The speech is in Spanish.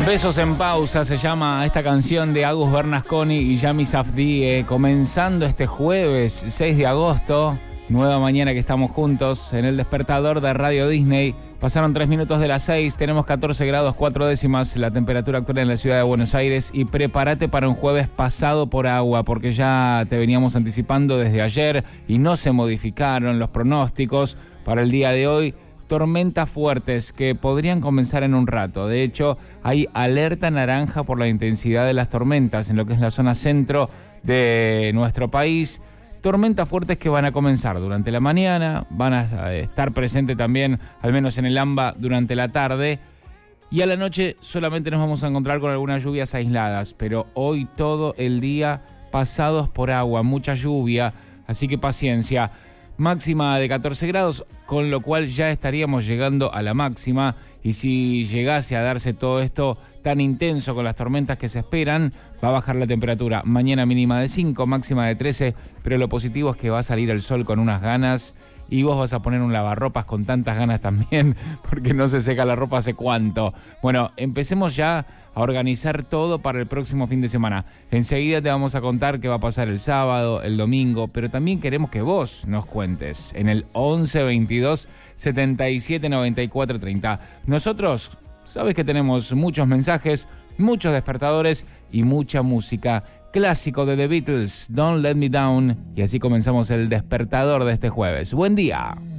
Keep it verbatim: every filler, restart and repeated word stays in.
Besos en pausa se llama esta canción de Agus Bernasconi y Yami Safdie, eh, comenzando este jueves seis de agosto, nueva mañana que estamos juntos en el despertador de Radio Disney. Pasaron tres minutos de las seis, tenemos catorce grados cuatro décimas la temperatura actual en la ciudad de Buenos Aires y prepárate para un jueves pasado por agua porque ya te veníamos anticipando desde ayer y no se modificaron los pronósticos para el día de hoy. Tormentas fuertes que podrían comenzar en un rato. De hecho, hay alerta naranja por la intensidad de las tormentas en lo que es la zona centro de nuestro país. Tormentas fuertes que van a comenzar durante la mañana, van a estar presentes también, al menos en el AMBA, durante la tarde. Y a la noche solamente nos vamos a encontrar con algunas lluvias aisladas, pero hoy todo el día pasados por agua, mucha lluvia, así que paciencia. Máxima de catorce grados, con lo cual ya estaríamos llegando a la máxima, y si llegase a darse todo esto tan intenso con las tormentas que se esperan, va a bajar la temperatura. Mañana mínima de cinco, máxima de trece, pero lo positivo es que va a salir el sol con unas ganas y vos vas a poner un lavarropas con tantas ganas también, porque no se seca la ropa hace cuánto. Bueno, empecemos ya a organizar todo para el próximo fin de semana. Enseguida te vamos a contar qué va a pasar el sábado, el domingo, pero también queremos que vos nos cuentes en el once veintidós setenta y siete noventa y cuatro treinta. Nosotros, sabes que tenemos muchos mensajes, muchos despertadores y mucha música. Clásico de The Beatles, Don't Let Me Down. Y así comenzamos el despertador de este jueves. Buen día.